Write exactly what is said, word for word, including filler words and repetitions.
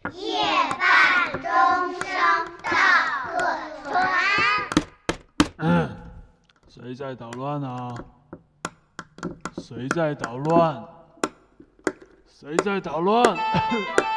夜半钟声到客船。 嗯，谁在捣乱啊？谁在捣乱？谁在捣乱？